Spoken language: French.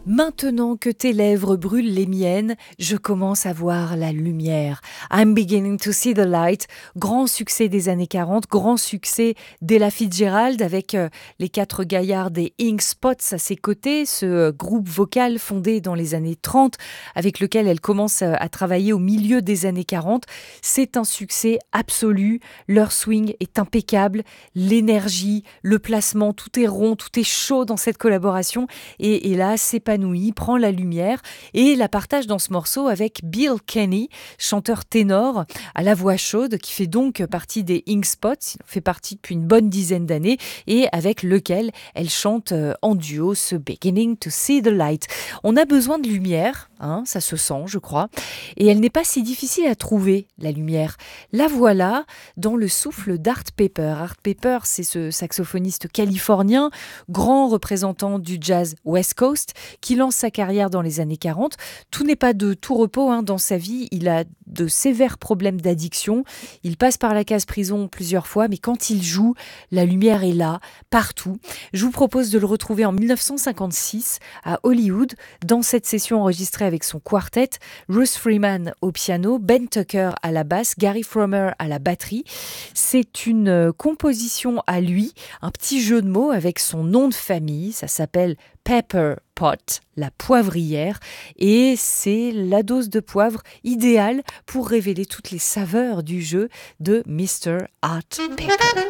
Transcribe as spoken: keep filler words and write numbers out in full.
Maintenant que tes lèvres brûlent les miennes, je commence à voir la lumière. I'm beginning to see the light. Grand succès des années quarante, grand succès d'Ella Fitzgerald avec euh, les quatre gaillards des Ink Spots à ses côtés, ce euh, groupe vocal fondé dans les années trente avec lequel elle commence euh, à travailler au milieu des années quarante. C'est un succès absolu. Leur swing est impeccable. L'énergie, le placement, tout est rond, tout est chaud dans cette collaboration. Et, et là, c'est pas prend la lumière et la partage dans ce morceau avec Bill Kenny, chanteur ténor à la voix chaude qui fait donc partie des Ink Spots, il en fait partie depuis une bonne dizaine d'années et avec lequel elle chante en duo ce Beginning to See the Light. On a besoin de lumière, hein, ça se sent je crois, et elle n'est pas si difficile à trouver la lumière. La voilà dans le souffle d'Art Pepper. Art Pepper, c'est ce saxophoniste californien, grand représentant du jazz West Coast, qui lance sa carrière dans les années quarante. Tout n'est pas de tout repos hein, dans sa vie. Il a de sévères problèmes d'addiction. Il passe par la case prison plusieurs fois, mais quand il joue, la lumière est là, partout. Je vous propose de le retrouver en dix-neuf cent cinquante-six à Hollywood, dans cette session enregistrée avec son quartet, Ruth Freeman au piano, Ben Tucker à la basse, Gary Fromer à la batterie. C'est une composition à lui, un petit jeu de mots avec son nom de famille. Ça s'appelle Pepper Pot, la poivrière, et c'est la dose de poivre idéale pour révéler toutes les saveurs du jeu de mister Art Pepper.